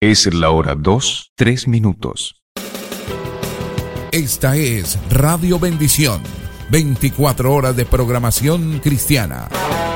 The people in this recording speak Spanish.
Es la hora 2, 3 minutos. Esta es Radio Bendición, 24 horas de programación cristiana.